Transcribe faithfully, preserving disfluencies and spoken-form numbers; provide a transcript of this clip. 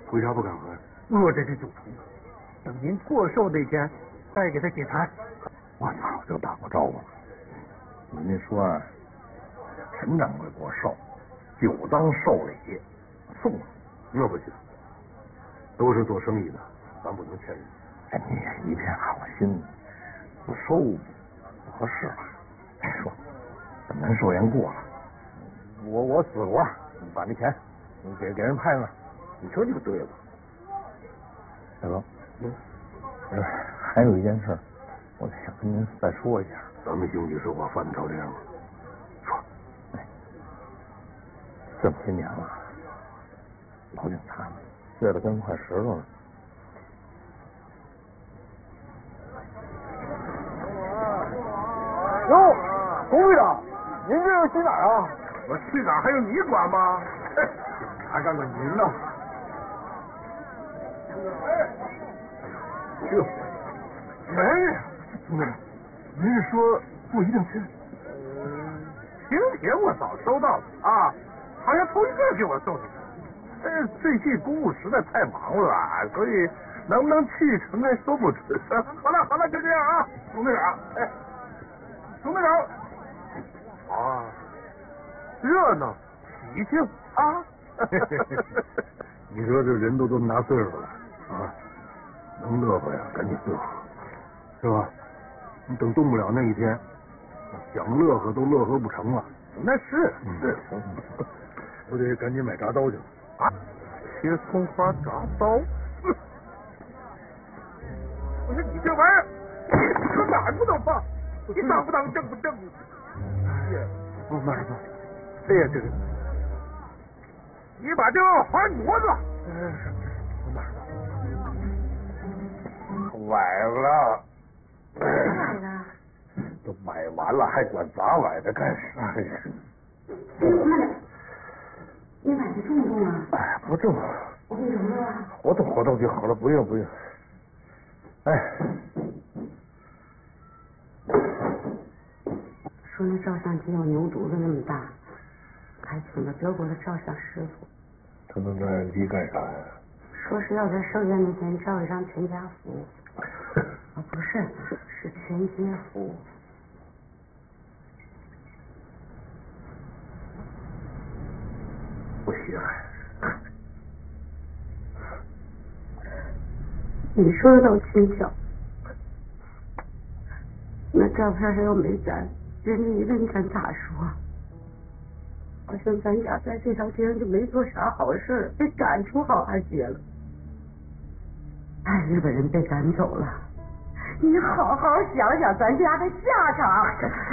为啥不敢喝？ 我这是主意，等您过寿那天再给他解馋。 我早就打过招呼了，人家说啊，陈掌柜过寿，就当寿礼送了。 那不行，都是做生意的，咱不能欠人。 哎，你也一片好心，不收不合适吧？再说，等咱寿宴过了，我我死活把那钱你给给人派了， 你说就对了。 大哥，嗯，呃，还有一件事，我想跟您再说一下。 咱们经济实话犯得着这样吗？说， 哎，这么些年了，老警察越得跟块石头了。 哟，龚队长，您这是去哪儿啊？ 我去哪儿还用你管吗？ 还干个您呢？ 这没，龚队长，您是说不一定去？ 请帖我早收到了啊，好像头一个给我送去。呃，最近公务实在太忙了，所以能不能去成还说不准。好了好了，就这样啊，董队长，哎，董队长，啊，热闹喜庆啊！你说这人都这么大岁数了啊，能乐呵呀，赶紧乐呵，是吧？你等动不了那一天，想乐呵都乐呵不成了。那是是，我得赶紧买铡刀去了啊！切葱花铡刀，我说你这玩意儿，你说哪儿不能放？你当不当正不正？哎呀，我慢着，哎呀，这个，你把这个花挪了。嗯，我慢着，崴了。 买了， 都买完了，还管咋崴的干啥呀？ 慢点，你买的重不重啊？ 哎，不重， 我给你揉揉啊。 活动活动就好了，不用不用。哎， 说那照相机要牛犊子那么大，还请了德国的照相师傅。 他弄那相机干啥呀？ 说是要在寿宴那天照一张全家福。啊，不是，是全街福。 不稀罕。 你说的倒轻巧，那照片上要没咱，人家一问咱咋说？好像咱家在这条街上就没做啥好事，被赶出好汉街了。哎，日本人被赶走了，你好好想想咱家的下场。